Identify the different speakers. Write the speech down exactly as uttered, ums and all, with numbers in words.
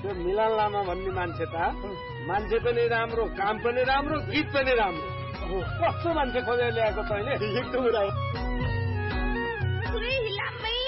Speaker 1: त्यो मिलन लामा भन्ने मान्छे त मान्छे पनि राम्रो, काम पनि राम्रो, गीत पनि राम्रो। कस्तो मान्छे खोजेर ल्याएको तैँले?
Speaker 2: पुरै हिलाम